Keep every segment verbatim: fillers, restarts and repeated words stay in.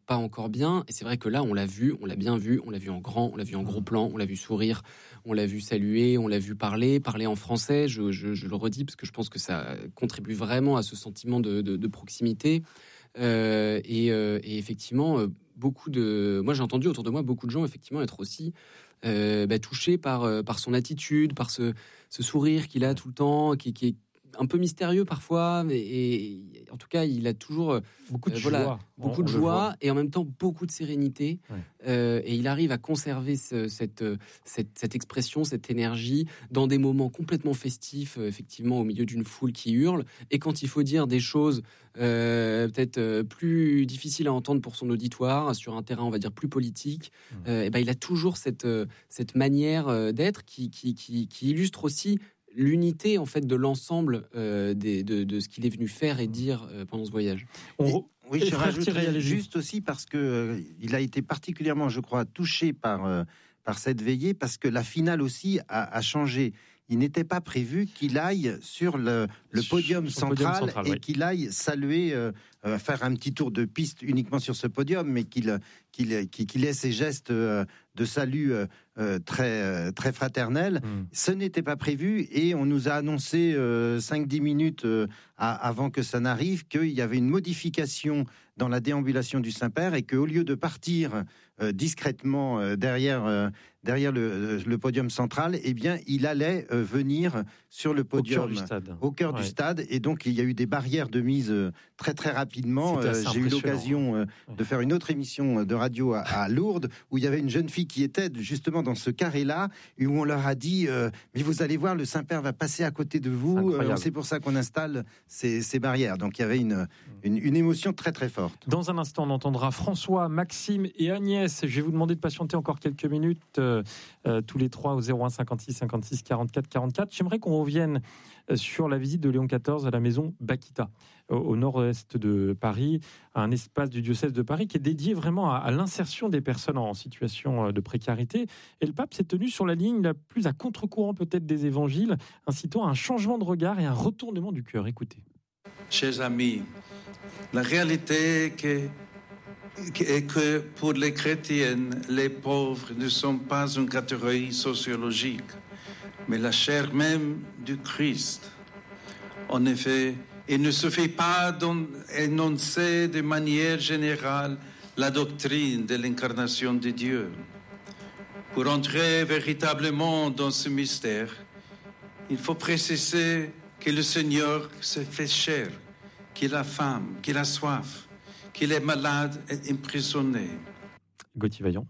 pas encore bien. Et c'est vrai que là, on l'a vu, on l'a bien vu, on l'a vu en grand, on l'a vu en gros plan, on l'a vu sourire, on l'a vu saluer, on l'a vu parler, parler en français. Je, je, je le redis parce que je pense que ça contribue vraiment à ce sentiment de, de, de proximité. Euh, et, euh, et effectivement, euh, beaucoup de, moi j'ai entendu autour de moi beaucoup de gens effectivement être aussi euh, bah, touchés par euh, par son attitude, par ce ce sourire qu'il a tout le temps, qui, qui est un peu mystérieux parfois, mais et, en tout cas, il a toujours beaucoup de euh, joie, voilà, beaucoup on, de on joie et en même temps beaucoup de sérénité. Ouais. Euh, et il arrive à conserver ce, cette, cette cette expression, cette énergie dans des moments complètement festifs, euh, effectivement au milieu d'une foule qui hurle. Et quand il faut dire des choses euh, peut-être plus difficiles à entendre pour son auditoire sur un terrain, on va dire plus politique, mmh. euh, et ben il a toujours cette cette manière d'être qui qui qui, qui illustre aussi l'unité en fait de l'ensemble euh, des, de, de ce qu'il est venu faire et dire euh, pendant ce voyage. On... Oui, je rajouterais juste aussi parce que euh, il a été particulièrement, je crois, touché par euh, par cette veillée parce que la finale aussi a, a changé. Il n'était pas prévu qu'il aille sur le, le podium, sur central, podium central et oui. qu'il aille saluer, euh, euh, faire un petit tour de piste uniquement sur ce podium, mais qu'il qu'il qu'il, qu'il ait ses gestes euh, de salut euh, très euh, très fraternels. Mm. Ce n'était pas prévu et on nous a annoncé euh, cinq dix minutes euh, à, avant que ça n'arrive qu'il y avait une modification dans la déambulation du Saint-Père et qu'au lieu de partir euh, discrètement euh, derrière euh, derrière le, le podium central, eh bien il allait euh, venir sur le podium au cœur du stade, au cœur ouais. du stade et donc il y a eu des barrières de mise euh, très très rapidement. Euh, j'ai eu l'occasion euh, ouais. de faire une autre émission de radio à, à Lourdes où il y avait une jeune fille qui était justement dans ce carré-là et où on leur a dit euh, mais vous allez voir, le Saint-Père va passer à côté de vous, euh, c'est pour ça qu'on installe ces, ces barrières. Donc il y avait une, une, une émotion très très forte. Dans un instant, on entendra François, Maxime et Agnès. Je vais vous demander de patienter encore quelques minutes, euh, euh, tous les trois au zéro un cinquante-six cinquante-six quarante-quatre quarante-quatre. J'aimerais qu'on revienne sur la visite de Léon quatorze à la maison Bakita, au, au nord-est de Paris, un espace du diocèse de Paris qui est dédié vraiment à, à l'insertion des personnes en situation de précarité. Et le pape s'est tenu sur la ligne la plus à contre-courant peut-être des évangiles, incitant à un changement de regard et un retournement du cœur. Écoutez. Chers amis, la réalité est que, est que pour les chrétiennes, les pauvres ne sont pas une catégorie sociologique, mais la chair même du Christ. En effet, il ne suffit pas d'énoncer de manière générale la doctrine de l'incarnation de Dieu. Pour entrer véritablement dans ce mystère, il faut préciser que le Seigneur se fait chair, qu'il a faim, qu'il a soif, qu'il est malade et emprisonné. Gauthier Vaillant.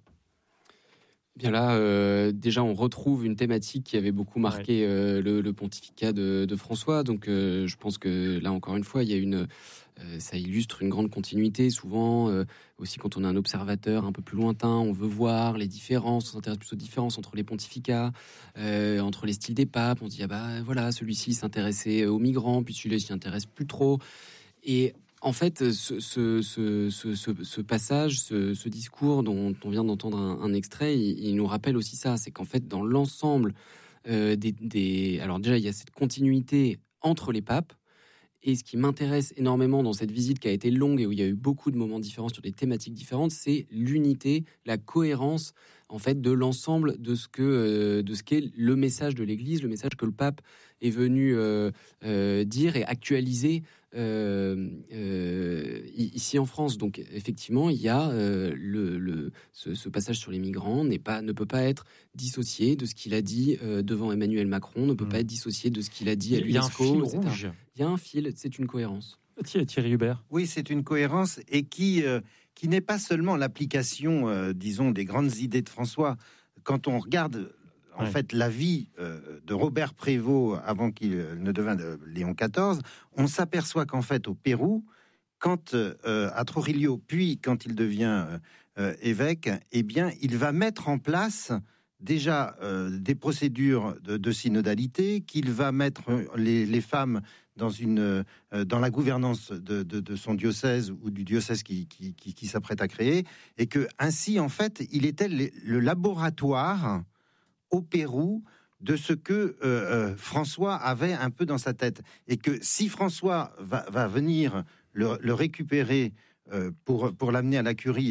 Bien là, euh, déjà, on retrouve une thématique qui avait beaucoup marqué ouais. euh, le, le pontificat de, de François. Donc, euh, je pense que là, encore une fois, il y a une, euh, ça illustre une grande continuité. Souvent, euh, aussi quand on est un observateur un peu plus lointain, on veut voir les différences, on s'intéresse plus aux différences entre les pontificats, euh, entre les styles des papes. On se dit ah bah voilà, celui-ci s'intéressait aux migrants, puis celui-là s'y intéresse plus trop. Et en fait, ce, ce, ce, ce, ce passage, ce, ce discours dont on vient d'entendre un, un extrait, il, il nous rappelle aussi ça. C'est qu'en fait, dans l'ensemble euh, des, des... Alors déjà, il y a cette continuité entre les papes. Et ce qui m'intéresse énormément dans cette visite qui a été longue et où il y a eu beaucoup de moments différents sur des thématiques différentes, c'est l'unité, la cohérence en fait de l'ensemble de ce que euh, de ce qu'est le message de l'Église, le message que le pape est venu euh, euh, dire et actualiser euh, euh, ici en France. Donc effectivement, il y a euh, le, le ce, ce passage sur les migrants n'est pas ne peut pas être dissocié de ce qu'il a dit euh, devant Emmanuel Macron, ne peut mmh. pas être dissocié de ce qu'il a dit à l'UNESCO. Il y a un fil rouge. Il y a un fil, c'est une cohérence. Thierry Hubert. Oui, c'est une cohérence et qui euh, qui n'est pas seulement l'application, euh, disons, des grandes idées de François. Quand on regarde en ouais. fait la vie euh, de Robert Prévost avant qu'il ne devint de Léon quatorze, on s'aperçoit qu'en fait au Pérou, quand euh, à Trujillo, puis quand il devient euh, évêque, eh bien, il va mettre en place déjà euh, des procédures de, de synodalité, qu'il va mettre les, les femmes dans une euh, dans la gouvernance de, de, de son diocèse ou du diocèse qui, qui, qui, qui s'apprête à créer, et que ainsi en fait il était le, le laboratoire au Pérou de ce que euh, euh, François avait un peu dans sa tête, et que si François va, va venir le, le récupérer euh, pour pour l'amener à la curie